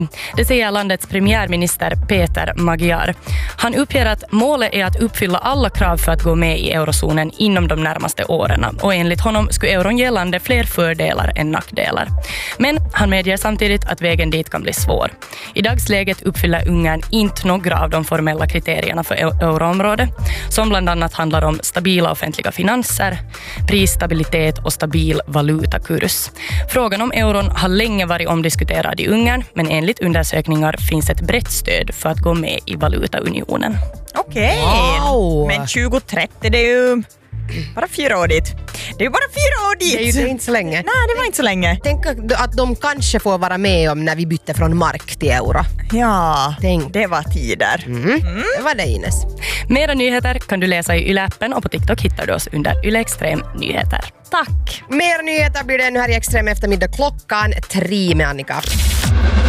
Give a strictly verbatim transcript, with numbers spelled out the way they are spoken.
Det säger landets premiärminister Peter Magyar. Han uppger att målet är att uppfylla alla krav för att gå med i eurozonen inom de närmaste åren. Och enligt honom skulle euron ge landet fler fördelar än nackdelar. Men han medger samtidigt att vägen dit kan bli svår. I dagsläget uppfyller Ungern inte några av de formella kriterierna för euroområdet, som bland annat handlar om stabila offentliga finanser, prisstabilitet och stabil valutakurs. Frågan om euron har länge varit omdiskuterad i Ungern, men enligt undersökningar finns ett brett stöd för att gå med i valutaunionen. Okej, wow. Men tjugo trettio, det är ju bara fyra år dit. Det är ju bara fyra år dit! Det är ju det är inte så länge. Nej, det var inte så länge. Tänk att de kanske får vara med om när vi bytte från mark till euro. Ja, Tänk. det var tider. Mm. Mm. Det var det, Ines. Mera nyheter kan du läsa i Yle-appen och på TikTok hittar du oss under Yle Extrem Nyheter. Tack! Mer nyheter blir det nu här i Extrem eftermiddag klockan tre med Annika.